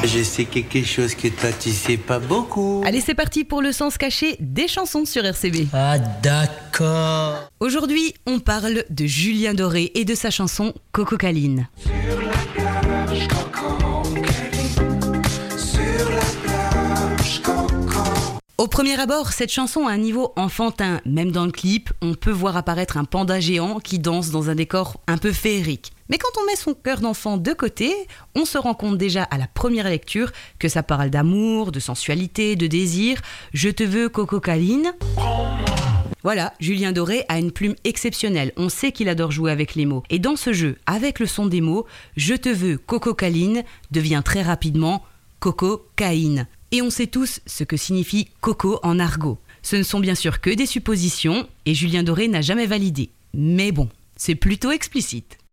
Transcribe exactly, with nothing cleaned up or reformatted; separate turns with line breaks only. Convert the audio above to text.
Je sais quelque chose que toi tu sais pas beaucoup.
Allez, c'est parti pour le sens caché des chansons sur R C B.
Ah d'accord.
Aujourd'hui, on parle de Julien Doré et de sa chanson Coco Caline.
Sur la plage, Coco Caline. Sur la plage, Coco.
Au premier abord, cette chanson a un niveau enfantin. Même dans le clip, on peut voir apparaître un panda géant qui danse dans un décor un peu féerique. Mais quand on met son cœur d'enfant de côté, on se rend compte déjà à la première lecture que ça parle d'amour, de sensualité, de désir. Je te veux, Coco Caline. Voilà, Julien Doré a une plume exceptionnelle. On sait qu'il adore jouer avec les mots. Et dans ce jeu, avec le son des mots, Je te veux, Coco Caline devient très rapidement Coco Caïne. Et on sait tous ce que signifie coco en argot. Ce ne sont bien sûr que des suppositions et Julien Doré n'a jamais validé. Mais bon, c'est plutôt explicite.